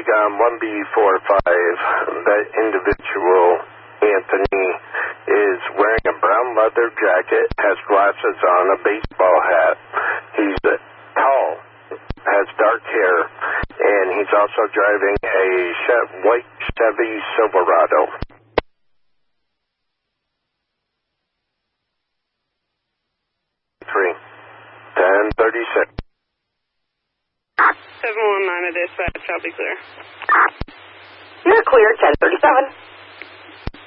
on 1B45. That individual, Anthony, is wearing a brown leather jacket, has glasses on, a baseball hat. He's tall, has dark hair, and he's also driving a white Chevy Silverado. 1036. 719 to dispatch, I'll be clear. You're clear, 1037.